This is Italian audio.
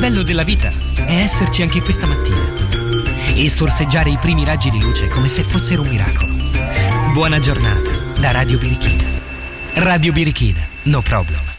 bello della vita è esserci anche questa mattina e sorseggiare i primi raggi di luce come se fossero un miracolo. Buona giornata da Radio Birichina. Radio Birichina, no problem.